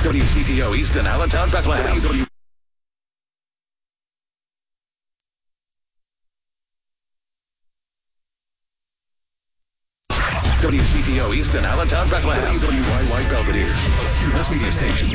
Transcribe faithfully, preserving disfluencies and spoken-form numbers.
W C T O Easton, Allentown, Bethlehem. W W C T O Easton, Allentown, Bethlehem. W Y Y Belvedere, U S Media Station.